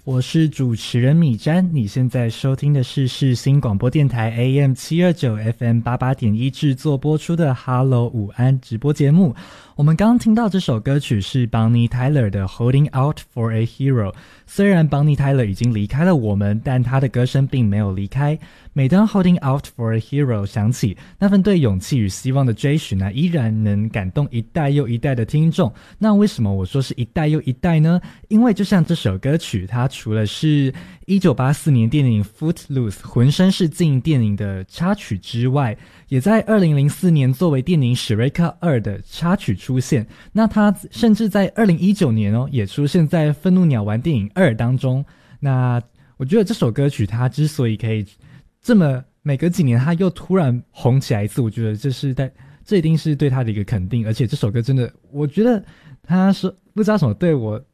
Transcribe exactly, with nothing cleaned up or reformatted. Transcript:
我是主持人米詹，你现在收听的是世新广播电台 A M 七二九 F M 八八点一制作播出的 Hello 午安直播节目。我们刚刚听到这首歌曲是 Bonnie Tyler 的 Holding Out for a Hero。 虽然 Bonnie Tyler 已经离开了我们，但她的歌声并没有离开。每当 Holding Out for a Hero 响起，那份对勇气与希望的追寻呢，依然能感动一代又一代的听众。那为什么我说是一代又一代呢？因为就像这首歌曲，它除了是一九八四年电影 Footloose 浑身是劲电影的插曲之外，也在二零零四年作为电影史瑞克二的插曲出现。那它甚至在二零一九年哦，也出现在愤怒鸟丸电影二当中。那我觉得这首歌曲它之所以可以这么每隔几年它又突然红起来一次，我觉得这是在这一定是对它的一个肯定。而且这首歌真的，我觉得它是不知道什么对我